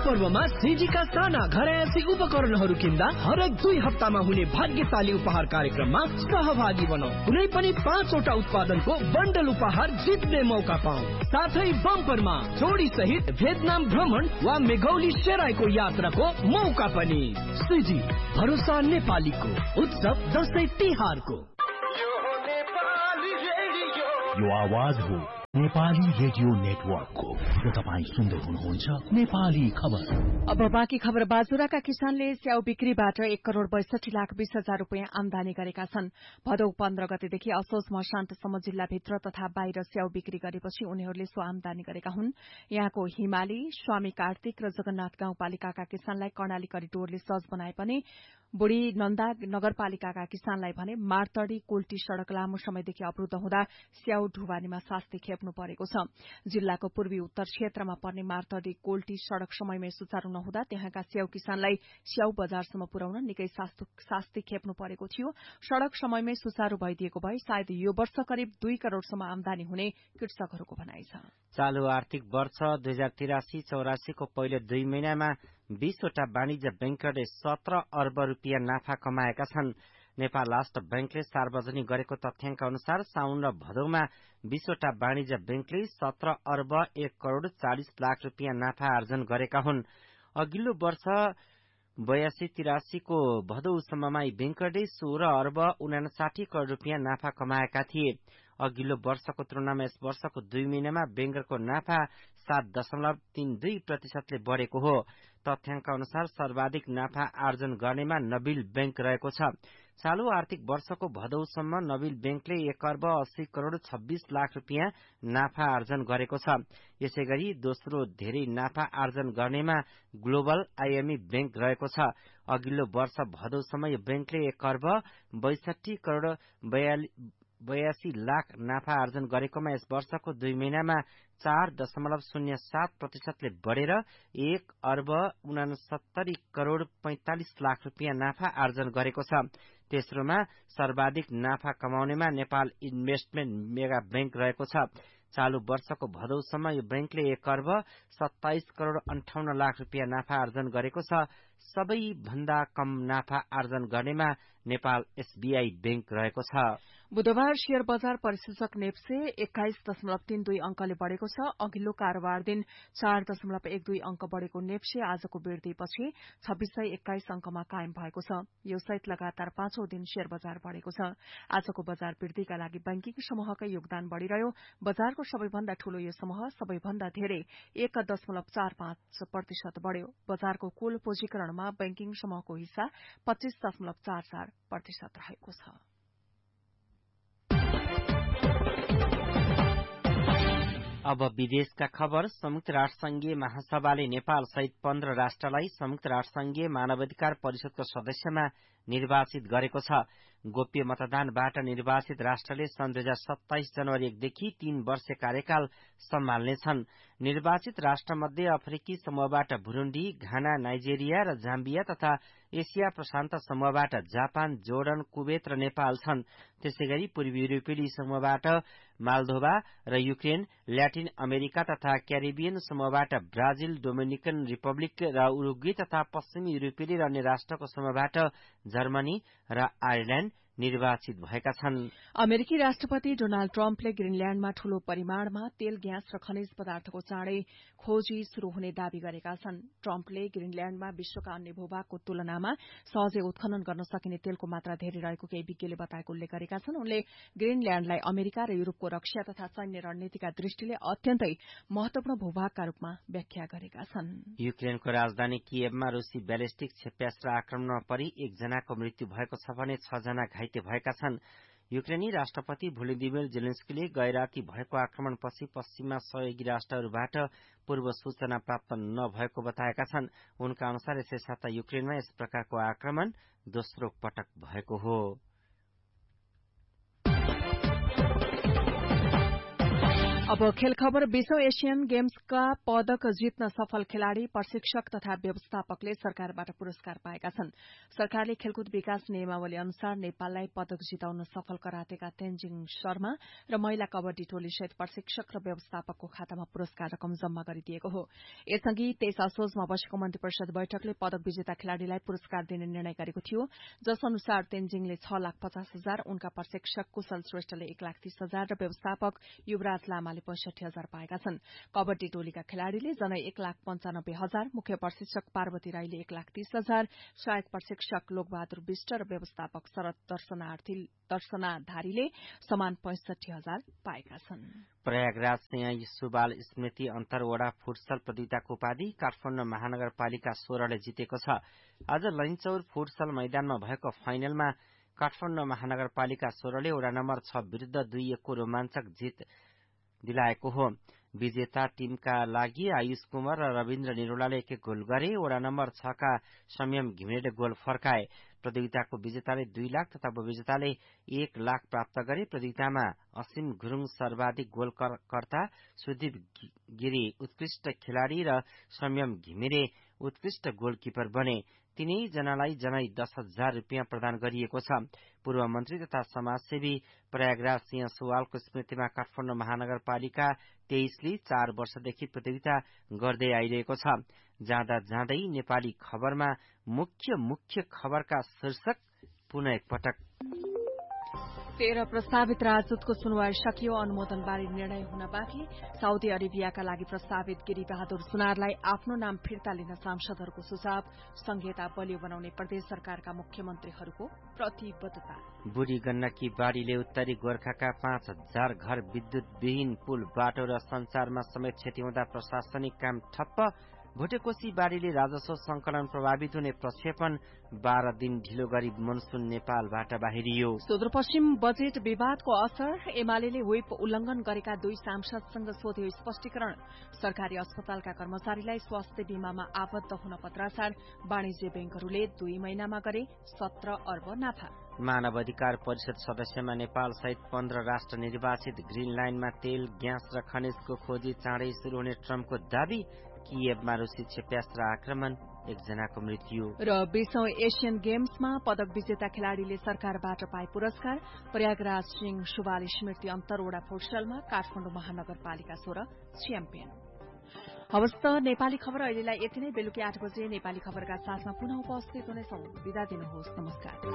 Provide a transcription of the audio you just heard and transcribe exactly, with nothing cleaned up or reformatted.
पर्वमा सिजीका साना घरयासी उपकरणहरू किन्दा हरेक दुई हप्तामा हुने भाग्यशाली उपहार कार्यक्रममा सहभागी बनौ। कुनै पनि पाँचवटा उत्पादनको बन्डल उपहार जित्ने मौका पाऊ। साथै बम्परमा जोडी सहित भियतनाम भ्रमण वा मेघौली सेराईको यात्राको मौका पनि। सिजी भरोसा नेपालीको उत्सव दसैँ तिहारको। यो आवाज हो नेपाली रेडियो नेटवर्कको र तपाईँ सुन्दै हुनुहुन्छ नेपाली खबर। अब बाँकी खबर। बाजुराका किसानले स्याउ बिक्रीबाट एक करोड़ बैसठी लाख बीस हजार रूपियाँ आमदानी गरेका छन्। भदौ पन्ध्र गतेदेखि असोज मशान्तसम्म जिल्लाभित्र तथा बाहिर स्याउ बिक्री गरेपछि उनीहरूले सो आमदानी गरेका हुन्। यहाँको हिमाली, स्वामी कार्तिक र जगन्नाथ गाउँपालिकाका किसानलाई कर्णाली करिडोरले सज बनाए पनि बुढी नन्दा नगरपालिकाका किसानलाई भने मार्तडी कोल्टी सड़क लामो समयदेखि अवरूद्ध हुँदा स्याउ ढुवानीमा शास्ति खेप्नु परेको छ। जिल्लाको पूर्वी उत्तर क्षेत्रमा पर्ने मार्तडी कोल्टी सड़क समयमै सुचारू नहुँदा त्यहाँका स्याउ किसानलाई स्याउ बजारसम्म पुर्याउन निकै शास्ति खेप्नु परेको थियो। सड़क समयमै सुचारू भइदिएको भए सायद यो वर्ष करिब दुई करोड़सम्म आमदानी हुने कृषकहरूको भनाइ छ। चालू आर्थिक वर्ष दुई हजार तिरासी चौरासीको पहिलो दुई महिनामा बीसवटा वाणिज्य बैंकहरूले सत्र अर्ब रूपियाँ नाफा कमाएका छन्। नेपाल राष्ट्र बैंकले सार्वजनिक गरेको तथ्याङ्क अनुसार साउन र भदौमा बीसवटा वाणिज्य बैंकले सत्र अर्ब एक करोड़ चालिस लाख रूपियाँ नाफा आर्जन गरेका हुन्। अघिल्लो वर्ष बयासी तिरासीको भदौसम्ममा यी बैंकहरूले सोह्र अर्ब उनासाठी करोड़ रूपियाँ नाफा कमाएका थिए। अघिल्लो वर्षको तुलनामा यस वर्षको दुई महिनामा बैंकको नाफा सात दशमलव तीन दुई प्रतिशतले बढ़ेको हो। तथ्याङ्क अनुसार सर्वाधिक नाफा आर्जन गर्नेमा नबिल बैंक रहेको छ। चालू आर्थिक वर्षको भदौसम्म नबिल बैंकले एक अर्ब अस्सी करोड़ छब्बीस लाख रूपियाँ नाफा आर्जन गरेको छ। यसैगरी दोस्रो धेरै नाफा आर्जन गर्नेमा ग्लोबल आईएमई बैंक रहेको छ। अघिल्लो वर्ष भदौसम्म यो बैंकले एक अर्ब बैसठी करोड़ बयासी लाख नाफा आर्जन गरेकोमा यस वर्षको दुई महिनामा चार दशमलव शून्य सात प्रतिशतले बढ़ेर एक अर्ब उनासत्तरी करोड़ पैंतालिस लाख रूपियाँ नाफा आर्जन गरेको छ। तेस्रोमा सर्वाधिक नाफा कमाउनेमा नेपाल इन्भेस्टमेन्ट मेगा बैंक रहेको छ। चालू वर्षको भदौसम्म यो बैंकले एक अर्ब सत्ताइस करोड़ अन्ठाउन्न लाख रूपियाँ नाफा आर्जन गरेको छ। सबैभन्दा कम नाफा आर्जन गर्नेमा नेपाल एसबीआई बैंक रहेको छ। बुधबार शेयर बजार परिसूचक नेप्से एक्काइस दशमलव तीन दुई अंकले बढ़ेको छ। अघिल्लो कारोबार दिन चार दशमलव एक दुई अंक बढ़ेको नेप्से आजको वृद्धिपछि छब्बीस सय एक्काइस अंकमा कायम भएको छ। यो सहित लगातार पाँचौं दिन शेयर बजार बढ़ेको छ। आजको बजार वृद्धिका लागि बैंकिङ समूहकै योगदान बढ़िरह्यो। बजारको सबैभन्दा ठूलो यो समूह सबैभन्दा धेरै एक दशमलव चार पाँच प्रतिशत बढ़्यो। बजारको कुल पूंजीकरणमा बैंकिङ समूहको हिस्सा पच्चीस दशमलव चार चार प्रतिशत रहेको छ। अब विदेशका खबर। संयुक्त राष्ट्रसंघीय महासभाले नेपाल सहित पन्ध्र राष्ट्रलाई संयुक्त राष्ट्रसंघीय मानवाधिकार परिषदको सदस्यमा निर्वाचित गरेको छ। गोप्य मतदानबाट निर्वाचित राष्ट्रले सन् दुई हजार सत्ताइस जनवरी एकदेखि तीन वर्ष कार्यकाल सम्हाल्नेछन्। निर्वाचित राष्ट्रमध्ये अफ्रिकी समूहबाट बुरुण्डी, घाना, नाइजेरिया र जाम्बिया तथा एसिया प्रशान्त समूहबाट जापान, जोर्डन, कुवेत र नेपाल छन्। त्यसैगरी पूर्वी युरोपेली समूहबाट माल्दोभा र युक्रेन, ल्याटिन अमेरिका तथा क्यारिबियन समूहबाट ब्राजिल, डोमिनिकन रिपब्लिक र उरुग्वे तथा पश्चिमी युरोपेली र अन्य राष्ट्रको समूहबाट जर्मनी र आयरल्याण्ड निर्वाचित भएका छन्। अमेरिकी राष्ट्रपति डोनाल्ड ट्रम्पले ग्रीनल्याण्डमा ठूलो परिमाणमा तेल, ग्यास र खनिज पदार्थको चाँडै खोजी शुरू हुने दावी गरेका छन्। ट्रम्पले ग्रीनल्याण्डमा विश्वका अन्य भूभागको तुलनामा सहजै उत्खनन गर्न सकिने तेलको मात्रा धेरै रहेको केही विज्ञले बताएको उल्लेख गरेका छन्। उनले ग्रीनल्याण्डलाई अमेरिका र युरोपको रक्षा तथा सैन्य रणनीतिका दृष्टिले अत्यन्तै महत्वपूर्ण भूभागका रूपमा व्याख्या गरेका छन्। युक्रेनको राजधानी कियेभमा रूसी ब्यालिस्टिक क्षेप्यास्त्र आक्रमणमा परि एकजनाको मृत्यु भएको छ भने छ जना घाइते भएका छन्। युक्रेनी राष्ट्रपति भोलोदिमिर जेलेन्स्कीले गैराती भएको आक्रमणपछि पश्चिममा सहयोगी राष्ट्रहरूबाट पूर्व सूचना प्राप्त नभएको बताएका छन्। उनका अनुसार यसै साता युक्रेनमा यस प्रकारको आक्रमण दोस्रो पटक भएको हो। अब खेल खबर। बीसौं एशियन गेम्सका पदक जित्न सफल खेलाड़ी, प्रशिक्षक तथा व्यवस्थापकले सरकारबाट पुरस्कार पाएका छन्। सरकारले खेलकुद विकास नियमावली अनुसार नेपाललाई पदक जिताउन सफल करातेका तेन्जिङ शर्मा र महिला कबड्डी टोली सहित प्रशिक्षक र व्यवस्थापकको खातामा पुरस्कार रकम जम्मा गरिदिएको हो। यसअघि तेइस असोजमा बसेको मन्त्री परिषद बैठकले पदक विजेता खेलाड़ीलाई पुरस्कार दिने निर्णय गरेको थियो, जस अनुसार तेन्जिङले छ लाख पचास हजार, उनका प्रशिक्षक कुशल श्रेष्ठले एक लाख तीस हजार र व्यवस्थापक युवराज लामाले पैंसठी हजार पाएका छन्। कबड्डी टोलीका खेलाड़ीले जनै एक लाख पञ्चानब्बे हजार, मुख्य प्रशिक्षक पार्वती राईले एक लाख तीस हजार, सहायक प्रशिक्षक लोकबहादुर विष्ट र व्यवस्थापक शरद दर्शनाधारीले समान पैंसठी हजार पाएका छन्। प्रयागराज सिंह सुबाल स्मृति अन्तरवडा फुटसल प्रतियोगिताको उपाधि काठमाडौँ महानगरपालिका सोह्रले जितेको छ। आज लैनचौर फुटसल मैदानमा भएको फाइनलमा काठमाडौँ महानगरपालिका सोह्रले वडा नम्बर छ विरूद्ध दुई एकको रोमाञ्चक जित दिलाएको हो। विजेता टीमका लागि आयुष कुमार र रविन्द्र निरोलाले एक एक गोल गरे। वडा नम्बर छ का संयम घिमिरेले गोल फर्काए। प्रतियोगिताको विजेताले दुई लाख तथा उपविजेताले एक लाख प्राप्त गरे। प्रतियोगितामा असीम गुरूङ सर्वाधिक गोलकर्ता, सुदीप गिरी उत्कृष्ट खेलाड़ी र संयम घिमिरे उत्कृष्ट गोलकिपर बने। तीनैजनालाई जनै दस हजार रुपियाँ प्रदान गरिएको छ। पूर्व मन्त्री तथा समाजसेवी प्रयागराज सिंह सुवालको स्मृतिमा काठमाडौँ महानगरपालिका तेइसले चार वर्षदेखि प्रतियोगिता गर्दै आइरहेको छ। जाँदा जाँदै नेपाली खबरमा मुख्य मुख्य खबरका शीर्षक पुनः एकपटक। तेह्र प्रस्तावित राजदूतको सुनवाई सकियो, अनुमोदनबारे निर्णय हुन बाँकी। साउदी अरेबियाका लागि प्रस्तावित गिरिबहादुर सुनारलाई आफ्नो नाम फिर्ता लिन सांसदहरूको सुझाव। संहिता बलियो बनाउने प्रदेश सरकारका मुख्यमन्त्रीहरूको प्रतिबद्धता। बुढी गण्डकी बाढ़ीले उत्तरी गोर्खाका पाँच हजार घर विद्युतविहीन, पुल, बाटो र संचारमा समेत क्षति हुँदा प्रशासनिक काम ठप्प। भुटेकोशी बाढ़ीले राजस्व संकलन प्रभावित हुने प्रक्षेपण, बाह्र दिन ढिलो गरी मनसून नेपालबाट बाहिरियो। सुदूरपश्चिम बजेट विवादको असर, एमाले व्हिप उल्लंघन गरेका दुई सांसदसँग सोध्यो स्पष्टीकरण। सरकारी अस्पतालका कर्मचारीलाई स्वास्थ्य बीमामा आबद्ध हुन पत्राचार, वाणिज्य बैंकहरूले दुई महिनामा गरे सत्र अर्ब नाफा। मानव अधिकार परिषद सदस्यमा नेपाल सहित पन्ध्र राष्ट्र निर्वाचित। ग्रीन लाइनमा तेल, ग्यास र खनिजको खोजी चाँडै शुरू हुने ट्रम्पको दावी। किएभमा रुसी क्षेप्यास्त्र आक्रमण, एकजनाको मृत्यु। र बीसौं एशियन गेम्समा पदक विजेता खेलाड़ीले सरकारबाट पाए पुरस्कार। प्रयागराज सिंह सुवाल स्मृति अन्तरवडा फुटसलमा काठमाडौँ महानगरपालिका सोह्र च्याम्पियन। हवस् त नेपाली खबर अहिलेलाई यति नै। बेलुकी आठ बजे नेपाली खबरका साथमा पुनः उपस्थित हुनेछौं। बिदा दिनुहोस्, नमस्कार।